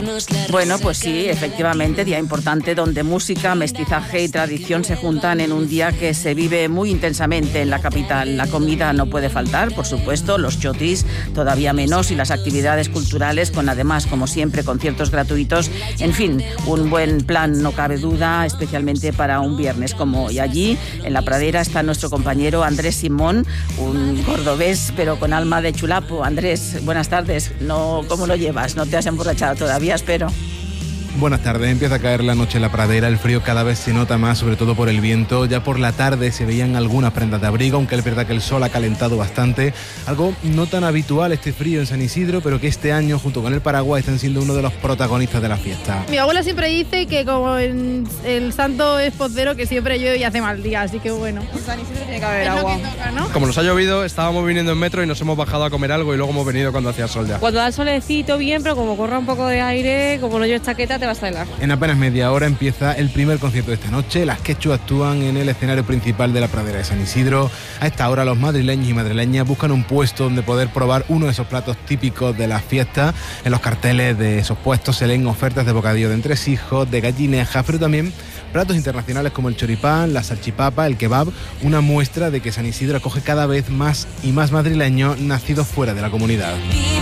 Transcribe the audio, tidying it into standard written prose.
Bueno, pues sí, efectivamente, día importante donde música, mestizaje y tradición se juntan en un día que se vive muy intensamente en la capital. La comida no puede faltar, por supuesto, los chotis todavía menos y las actividades culturales con además, como siempre, conciertos gratuitos. En fin, un buen plan, no cabe duda, especialmente para un viernes como hoy. Allí, en la pradera, está nuestro compañero Andrés Simón, un cordobés, pero con alma de chulapo. Andrés, buenas tardes. No, ¿cómo lo llevas? ¿No te has emborrachado todavía, espero? Buenas tardes, empieza a caer la noche en la pradera, el frío cada vez se nota más, sobre todo por el viento. Ya por la tarde se veían algunas prendas de abrigo, aunque es verdad que el sol ha calentado bastante. Algo no tan habitual este frío en San Isidro, pero que este año, junto con el Paraguay, están siendo uno de los protagonistas de la fiesta. Mi abuela siempre dice que como el santo es postero, que siempre llueve y hace mal día, así que bueno. En San Isidro tiene que haber es agua. Lo que toca, ¿no? Como nos ha llovido, estábamos viniendo en metro y nos hemos bajado a comer algo y luego hemos venido cuando hacía sol ya. Cuando da el solecito bien, pero como corra un poco de aire, como no lleves chaqueta, te vas a helar. En apenas media hora empieza el primer concierto de esta noche. Las Quechua actúan en el escenario principal de la pradera de San Isidro. A esta hora los madrileños y madrileñas buscan un puesto donde poder probar uno de esos platos típicos de la fiesta. En los carteles de esos puestos se leen ofertas de bocadillo de entresijos, de gallinejas, pero también platos internacionales como el choripán, la salchipapa, el kebab, una muestra de que San Isidro acoge cada vez más y más madrileños nacidos fuera de la comunidad.